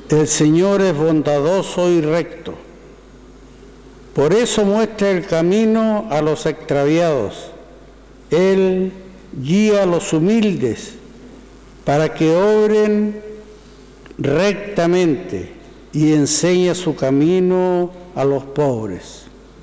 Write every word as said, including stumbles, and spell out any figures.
El Señor es bondadoso y recto. Por eso muestra el camino a los extraviados. Él guía a los humildes para que obren rectamente y enseña su camino a los pobres.